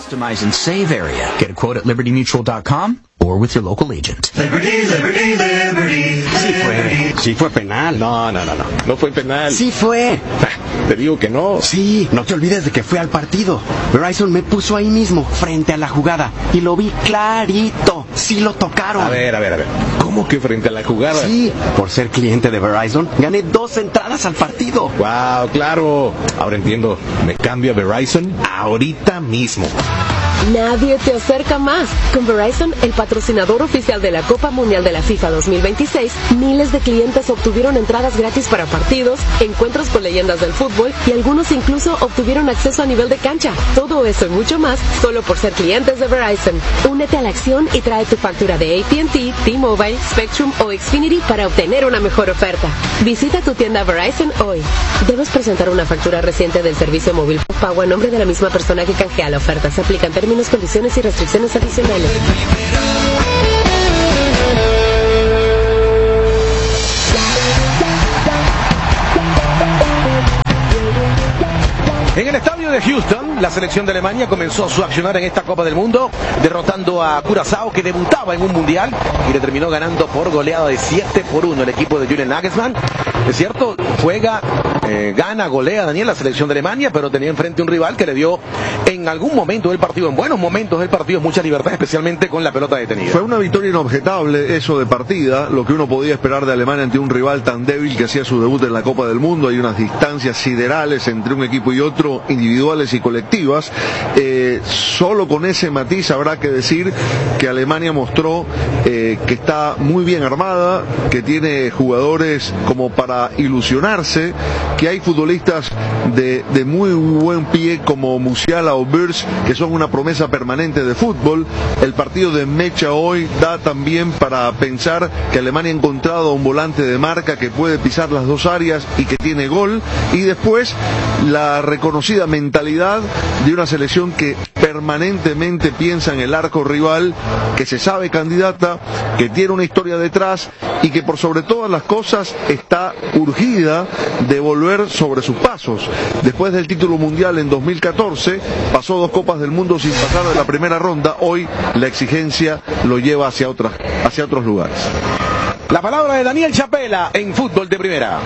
customize and save area. Get a quote at libertymutual.com or with your local agent. Liberty, liberty, liberty. Sí fue penal. No fue penal. Sí fue. Te digo que no. Sí, no te olvides de que fui al partido. Verizon me puso ahí mismo, frente a la jugada, y lo vi clarito. Sí lo tocaron. A ver. ¿Cómo que frente a la jugada? Sí, por ser cliente de Verizon, gané 2 entradas al partido. Wow, claro. Ahora entiendo. Me cambio a Verizon ahorita mismo. Nadie te acerca más. Con Verizon, el patrocinador oficial de la Copa Mundial de la FIFA 2026, miles de clientes obtuvieron entradas gratis para partidos, encuentros con leyendas del fútbol y algunos incluso obtuvieron acceso a nivel de cancha. Todo eso y mucho más solo por ser clientes de Verizon. Únete a la acción y trae tu factura de AT&T, T-Mobile, Spectrum o Xfinity para obtener una mejor oferta. Visita tu tienda Verizon hoy. Debes presentar una factura reciente del servicio móvil pago a nombre de la misma persona que canjea la oferta. Se aplican términos, condiciones y restricciones adicionales. En el estadio de Houston, la selección de Alemania comenzó su accionar en esta Copa del Mundo, derrotando a Curazao, que debutaba en un mundial, y le terminó ganando por goleada de 7-1 el equipo de Julian Nagelsmann. Es cierto, gana, golea Daniel la selección de Alemania, pero tenía enfrente un rival que le dio en algún momento del partido, en buenos momentos del partido, mucha libertad, especialmente con la pelota detenida. Fue una victoria inobjetable, eso de partida, lo que uno podía esperar de Alemania ante un rival tan débil que hacía su debut en la Copa del Mundo. Hay unas distancias siderales entre un equipo y otro, individuales y colectivas. Solo con ese matiz habrá que decir que Alemania mostró que está muy bien armada, que tiene jugadores como para ilusionarse, que hay futbolistas de muy buen pie como Musiala o Wirtz, que son una promesa permanente de fútbol. El partido de Mecha hoy da también para pensar que Alemania ha encontrado un volante de marca que puede pisar las dos áreas y que tiene gol, y después la reconocida mentalidad de una selección que permanentemente piensa en el arco rival, que se sabe candidata, que tiene una historia detrás y que por sobre todas las cosas está urgida de volver sobre sus pasos. Después del título mundial en 2014, pasó 2 Copas del Mundo sin pasar de la primera ronda. Hoy la exigencia lo lleva hacia otros lugares. La palabra de Daniel Chapela en Fútbol de Primera.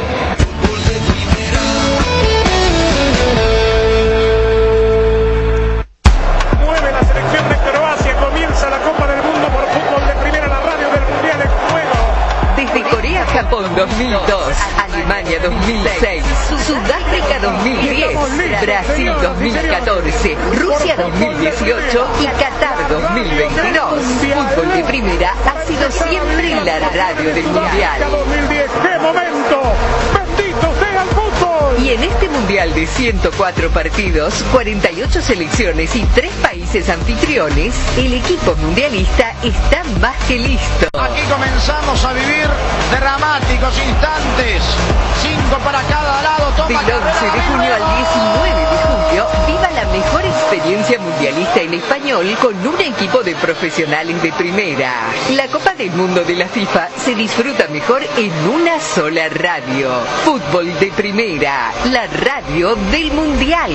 Mueve la selección de Croacia, comienza la Copa del Mundo por Fútbol de Primera, la radio del Mundial en juego. Desde Corea, Japón 2002, Alemania 2006, Sudáfrica 2010, Brasil 2014, Rusia 2018 y Qatar 2022. Fútbol de Primera ha sido siempre la radio del Mundial. 2010, ¡qué momento! ¡Bendito sea el fútbol! Y en este Mundial de 104 partidos, 48 selecciones y 3 países anfitriones, el equipo mundialista está más que listo. Aquí comenzamos a vivir dramáticos instantes. 5 para cada lado. Del 11 de junio al 19 de julio, viva la mejor experiencia mundialista en español con un equipo de profesionales de primera. La Copa del Mundo de la FIFA se disfruta mejor en una sola radio. Fútbol de Primera, la radio del Mundial.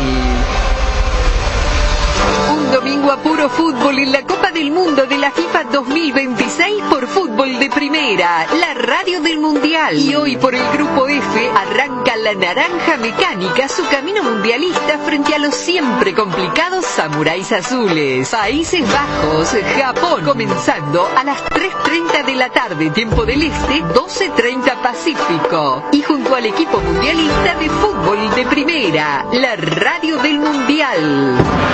Un domingo a puro fútbol en la Copa del Mundo de la FIFA 2026 por Fútbol de Primera, la radio del Mundial. Y hoy por el Grupo F arranca la Naranja Mecánica su camino mundialista frente a los siempre complicados Samuráis Azules. Países Bajos, Japón, comenzando a las 3:30 de la tarde, tiempo del Este, 12:30 Pacífico. Y junto al equipo mundialista de Fútbol de Primera, la radio del Mundial.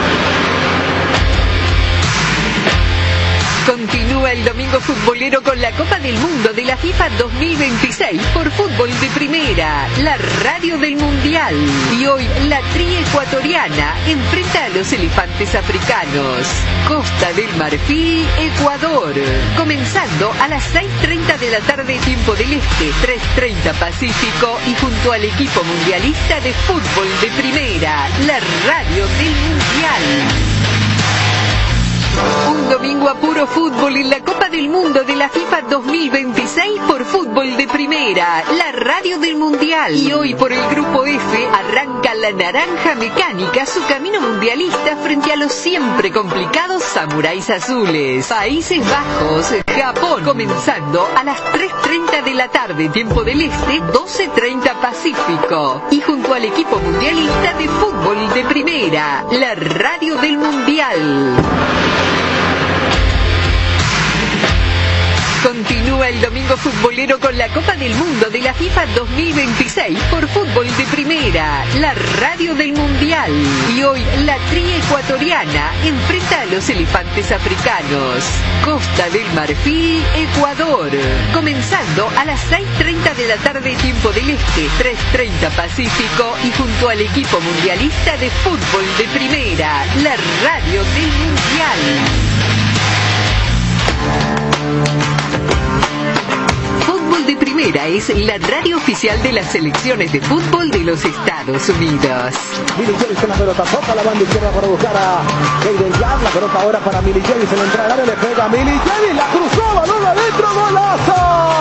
Continúa el domingo futbolero con la Copa del Mundo de la FIFA 2026 por Fútbol de Primera, la radio del Mundial. Y hoy la tri ecuatoriana enfrenta a los elefantes africanos. Costa del Marfil, Ecuador. Comenzando a las 6:30 de la tarde, tiempo del Este, 3:30 Pacífico, y junto al equipo mundialista de Fútbol de Primera, la radio del Mundial. Un domingo domingo a puro fútbol en la Copa del Mundo de la FIFA 2026 por Fútbol de Primera, la radio del Mundial. Y hoy por el Grupo F arranca la Naranja Mecánica su camino mundialista frente a los siempre complicados Samuráis Azules. Países Bajos, Japón, comenzando a las 3:30 de la tarde, tiempo del Este, 12:30 Pacífico. Y junto al equipo mundialista de Fútbol de Primera, la radio del Mundial. Continúa el domingo futbolero con la Copa del Mundo de la FIFA 2026 por Fútbol de Primera, la radio del Mundial. Y hoy la tri ecuatoriana enfrenta a los elefantes africanos. Costa del Marfil, Ecuador. Comenzando a las 6:30 de la tarde, tiempo del Este, 3:30 Pacífico. Y junto al equipo mundialista de Fútbol de Primera, la radio del Mundial. Fútbol de Primera es la radio oficial de las selecciones de fútbol de los Estados Unidos. Milly James con la pelota, toca la banda izquierda para buscar a Hayden Jack, la pelota ahora para Milly James, en la entrada al área le pega a Milly James, la cruzó, balón adentro, golazo.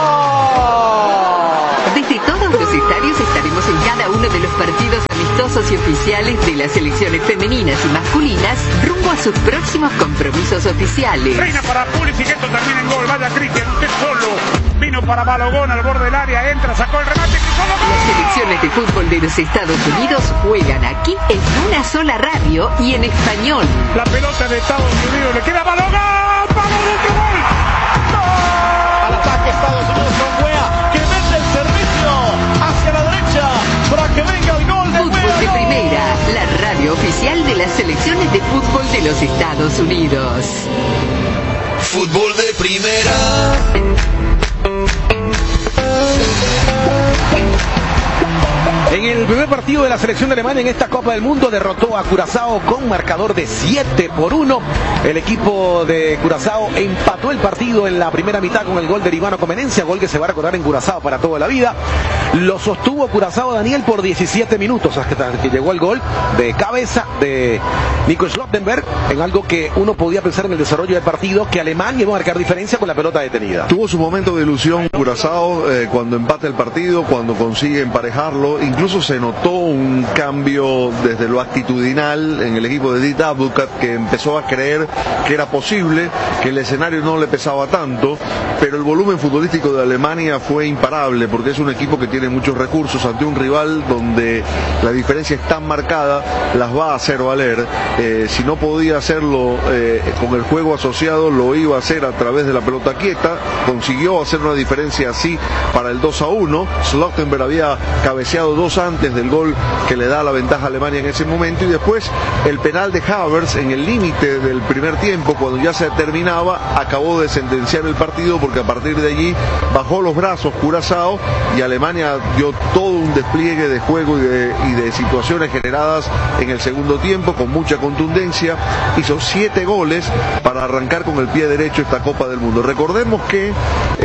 Desde todos los estadios estaremos en cada uno de los partidos amistosos y oficiales de las selecciones femeninas y masculinas rumbo a sus próximos compromisos oficiales. Reina para Pulisic, esto termina en gol, vaya Cristian, usted solo. Vino para Balogón al borde del área, entra, sacó el remate, cruzó la Las selecciones de fútbol de los Estados Unidos juegan aquí en una sola radio y en español. La pelota de Estados Unidos, le queda Balogón, ¡vamos, qué gol! Al ataque Estados Unidos con Weah, que mete el servicio hacia la derecha para que venga el gol de Fútbol de Primera, la radio oficial de las selecciones de fútbol de los Estados Unidos. Fútbol de Primera. En el primer partido de la selección de Alemania en esta Copa del Mundo derrotó a Curazao con marcador de 7-1. El equipo de Curazao empató el partido en la primera mitad con el gol de Ivano Comenencia, gol que se va a recordar en Curazao para toda la vida. Lo sostuvo Curazao, Daniel, por 17 minutos hasta que llegó el gol de cabeza de Nico Schlottenberg, en algo que uno podía pensar en el desarrollo del partido, que Alemania iba a marcar diferencia con la pelota detenida. Tuvo su momento de ilusión Curazao cuando empata el partido, cuando consigue emparejarlo. Incluso se notó un cambio desde lo actitudinal en el equipo de Dick Advocaat, que empezó a creer que era posible, que el escenario no le pesaba tanto, pero el volumen futbolístico de Alemania fue imparable, porque es un equipo que tiene muchos recursos ante un rival donde la diferencia es tan marcada, las va a hacer valer. Si no podía hacerlo con el juego asociado, lo iba a hacer a través de la pelota quieta. Consiguió hacer una diferencia así para el 2-1. Schlottenberg había cabeceado dos antes del gol que le da la ventaja a Alemania en ese momento, y después el penal de Havertz en el límite del primer tiempo, cuando ya se terminaba, acabó de sentenciar el partido, porque a partir de allí bajó los brazos Curazao y Alemania dio todo un despliegue de juego y de situaciones generadas en el segundo tiempo con mucha contundencia. Hizo 7 goles para arrancar con el pie derecho esta Copa del Mundo. Recordemos que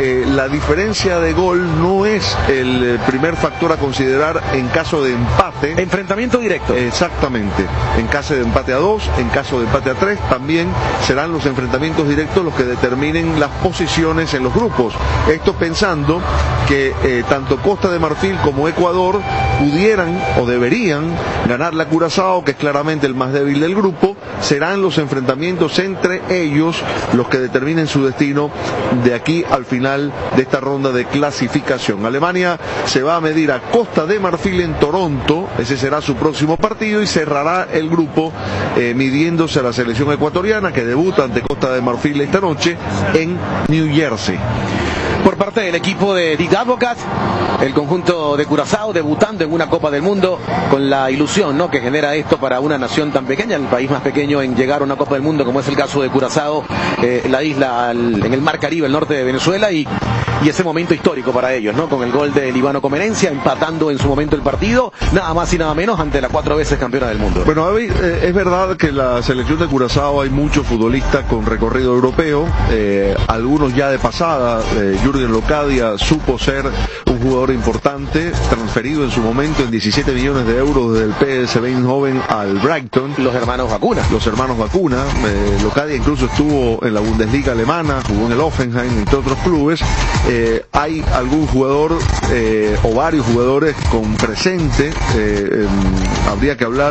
la diferencia de gol no es el primer factor a considerar en caso de empate. Enfrentamiento directo. Exactamente. En caso de empate a 2, en caso de empate a 3, también serán los enfrentamientos directos los que determinen las posiciones en los grupos. Esto pensando que tanto Costa de Marfil como Ecuador pudieran o deberían ganar la Curazao, que es claramente el más débil del grupo. Serán los enfrentamientos entre ellos los que determinen su destino de aquí al final de esta ronda de clasificación. Alemania se va a medir a Costa de Marfil en Toronto, ese será su próximo partido, y cerrará el grupo midiéndose a la selección ecuatoriana, que debuta ante Costa de Marfil esta noche en New Jersey. Por parte del equipo de Dick Advocaat, el conjunto de Curazao debutando en una Copa del Mundo con la ilusión, ¿no?, que genera esto para una nación tan pequeña, el país más pequeño en llegar a una Copa del Mundo, como es el caso de Curazao, la isla en el Mar Caribe, el norte de Venezuela, y y ese momento histórico para ellos, ¿no? Con el gol de Líbano Comenencia, empatando en su momento el partido, nada más y nada menos ante la 4 veces campeona del mundo. Bueno, David, es verdad que la selección de Curazao hay muchos futbolistas con recorrido europeo, algunos ya de pasada. Jürgen Locadia supo ser un jugador importante, transferido en su momento en 17 millones de euros del PSV Eindhoven al Brighton. Los hermanos Vacuna. Locadia incluso estuvo en la Bundesliga alemana, jugó en el Hoffenheim, entre otros clubes. Hay algún jugador o varios jugadores con presente. Habría que hablar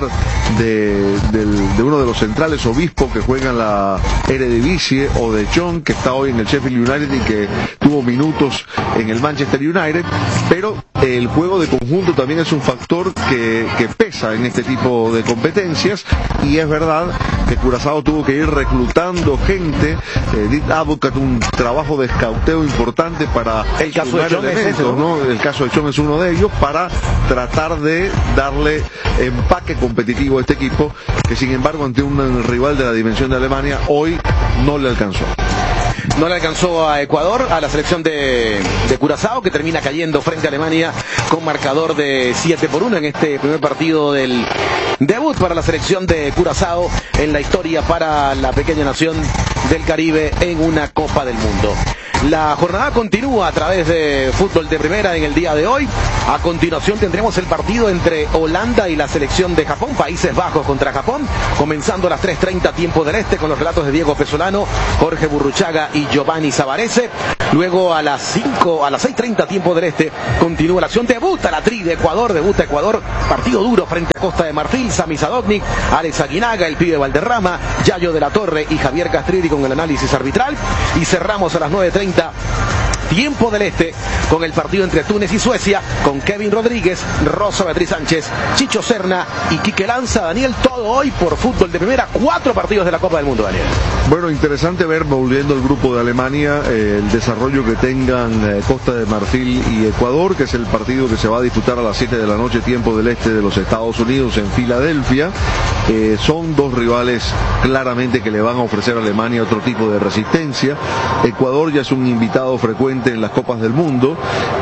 de uno de los centrales, Obispo, que juega en la Eredivisie, o de John, que está hoy en el Sheffield United y que tuvo minutos en el Manchester United, pero el juego de conjunto también es un factor que pesa en este tipo de competencias, y es verdad que Curazao tuvo que ir reclutando gente. Dick Advocaat, un trabajo de escauteo importante para el caso de John elementos, ¿no? El caso de John es uno de ellos, para tratar de darle empaque competitivo a este equipo, que sin embargo ante un rival de la dimensión de Alemania hoy no le alcanzó. No le alcanzó a Ecuador, a la selección de Curazao, que termina cayendo frente a Alemania con marcador de 7-1 en este primer partido del debut para la selección de Curazao en la historia para la pequeña nación del Caribe en una Copa del Mundo. La jornada continúa a través de Fútbol de Primera en el día de hoy. A continuación tendremos el partido entre Holanda y la selección de Japón, Países Bajos contra Japón, comenzando a las 3:30 tiempo del este, con los relatos de Diego Pesolano, Jorge Burruchaga y Giovanni Savarese. Luego a las 6:30 tiempo del este continúa la acción. Debuta la tri de Ecuador, partido duro frente a Costa de Marfil. Sami Sadovnik, Alex Aguinaga, el pibe Valderrama, Yayo de la Torre y Javier Castrilli con el análisis arbitral. Y cerramos a las 9:30 tiempo del este con el partido entre Túnez y Suecia, con Kevin Rodríguez, Rosa Beatriz Sánchez, Chicho Serna y Quique Lanza. Daniel, todo hoy por Fútbol de Primera, 4 partidos de la Copa del Mundo, Daniel. Bueno, interesante ver, volviendo al grupo de Alemania, el desarrollo que tengan Costa de Marfil y Ecuador, que es el partido que se va a disputar a las 7 de la noche tiempo del este de los Estados Unidos en Filadelfia. Son dos rivales claramente que le van a ofrecer a Alemania otro tipo de resistencia. Ecuador ya es un invitado frecuente en las Copas del Mundo,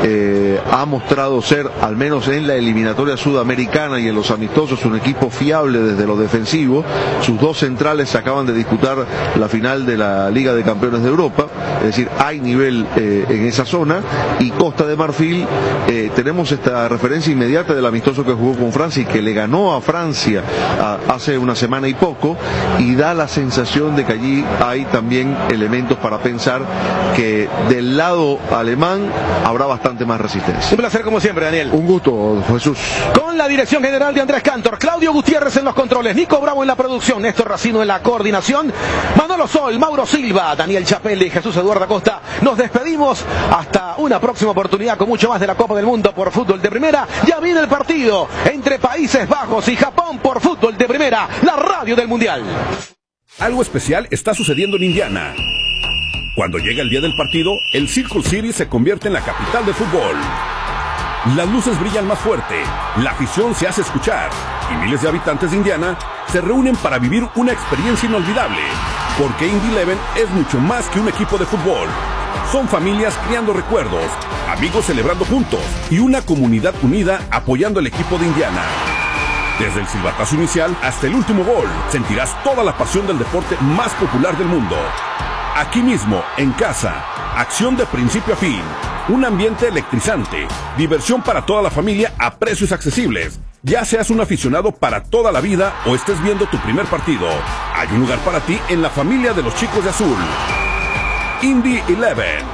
ha mostrado ser, al menos en la eliminatoria sudamericana y en los amistosos, un equipo fiable desde lo defensivo. Sus dos centrales se acaban de disputar la final de la Liga de Campeones de Europa, es decir, hay nivel en esa zona. Y Costa de Marfil, tenemos esta referencia inmediata del amistoso que jugó con Francia y que le ganó a Francia hace una semana y poco, y da la sensación de que allí hay también elementos para pensar que del lado alemán habrá bastante más resistencia. Un placer como siempre, Daniel. Un gusto, Jesús. Con la dirección general de Andrés Cantor, Claudio Gutiérrez en los controles, Nico Bravo en la producción, Néstor Racino en la coordinación, Manolo Sol, Mauro Silva, Daniel Chapelle y Jesús Eduardo Acosta. Nos despedimos hasta una próxima oportunidad con mucho más de la Copa del Mundo por Fútbol de Primera. Ya viene el partido entre Países Bajos y Japón por Fútbol de Primera, la radio del Mundial. Algo especial está sucediendo en Indiana. Cuando llega el día del partido, el Circle City se convierte en la capital del fútbol. Las luces brillan más fuerte, la afición se hace escuchar y miles de habitantes de Indiana se reúnen para vivir una experiencia inolvidable. Porque Indy 11 es mucho más que un equipo de fútbol. Son familias creando recuerdos, amigos celebrando juntos y una comunidad unida apoyando al equipo de Indiana. Desde el silbatazo inicial hasta el último gol, sentirás toda la pasión del deporte más popular del mundo. Aquí mismo, en casa, acción de principio a fin, un ambiente electrizante, diversión para toda la familia a precios accesibles. Ya seas un aficionado para toda la vida o estés viendo tu primer partido, hay un lugar para ti en la familia de los chicos de azul. Indy 11,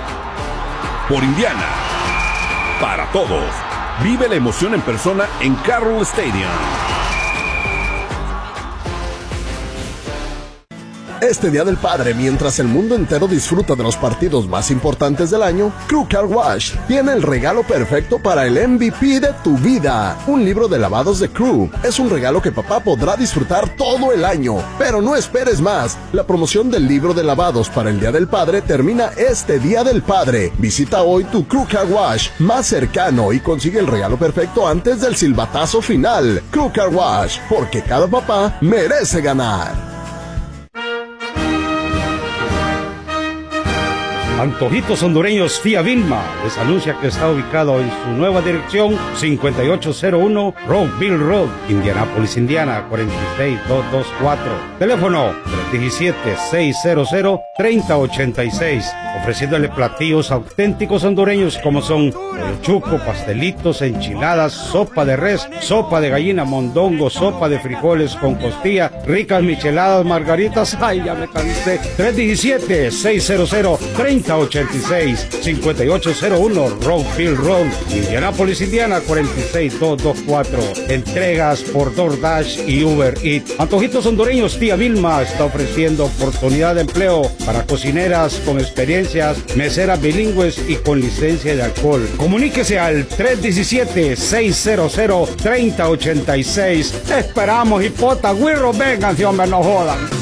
por Indiana, para todos. Vive la emoción en persona en Carroll Stadium. Este Día del Padre, mientras el mundo entero disfruta de los partidos más importantes del año, Crew Car Wash tiene el regalo perfecto para el MVP de tu vida. Un libro de lavados de Crew. Es un regalo que papá podrá disfrutar todo el año. Pero no esperes más. La promoción del libro de lavados para el Día del Padre termina este Día del Padre. Visita hoy tu Crew Car Wash más cercano y consigue el regalo perfecto antes del silbatazo final. Crew Car Wash, porque cada papá merece ganar. Antojitos hondureños Tía Vilma les anuncia que está ubicado en su nueva dirección 5801 Rockville Road, Indianápolis, Indiana 46224. Teléfono 317-600-3086. Ofreciéndole platillos auténticos hondureños como son chuco, pastelitos, enchiladas, sopa de res, sopa de gallina, mondongo, sopa de frijoles con costilla, ricas micheladas, margaritas. Ay, ya me cansé. 317-600-3086, 5801 Rockville Road, Indianápolis, Indiana 46224. Entregas por DoorDash y Uber Eats. Antojitos hondureños Tía Vilma está ofreciendo oportunidad de empleo para cocineras con experiencias, meseras bilingües y con licencia de alcohol. Comuníquese al 317-600-3086. Esperamos, hipota, güirros, vengan, si hombre, no jodan.